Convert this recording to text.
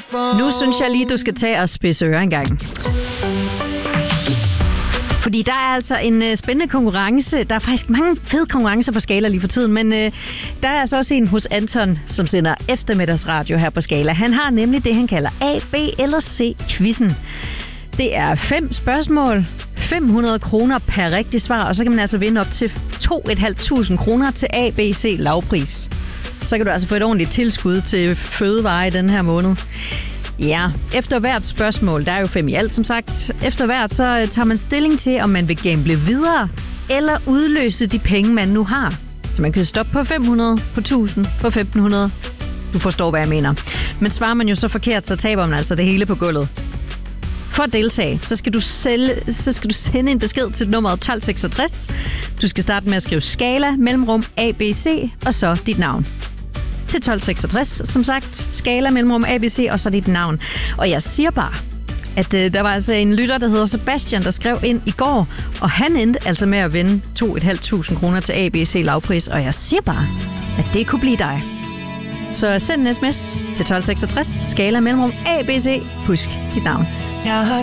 Nu synes jeg lige, du skal tage og spidse ører en gang. Fordi der er altså en spændende konkurrence. Der er faktisk mange fede konkurrencer på Skala lige for tiden, men der er altså også en hos Anton, som sender eftermiddagsradio her på Skala. Han har nemlig det, han kalder A, B eller C-quizzen. Det er 5 spørgsmål, 500 kroner per rigtig svar, og så kan man altså vinde op til 2.500 kroner til ABC lavpris. Så kan du altså få et ordentligt tilskud til fødevarer i den her måned. Ja, efter hvert spørgsmål, der er jo 5 i alt som sagt, efter hvert så tager man stilling til, om man vil gamble videre eller udløse de penge, man nu har. Så man kan stoppe på 500, på 1000, på 1500. Du forstår, hvad jeg mener. Men svarer man jo så forkert, så taber man altså det hele på gulvet. For at deltage, så skal du sende en besked til nummeret 1266. Du skal starte med at skrive Skala, mellemrum, ABC og så dit navn. Til 1266, som sagt, Skala, mellemrum, ABC og så dit navn. Og jeg siger bare, at der var altså en lytter, der hedder Sebastian, der skrev ind i går, og han endte altså med at vinde 2.500 kroner til ABC lavpris, og jeg siger bare, at det kunne blive dig. Så send en sms til 1266, Skala, mellemrum, ABC, husk dit navn.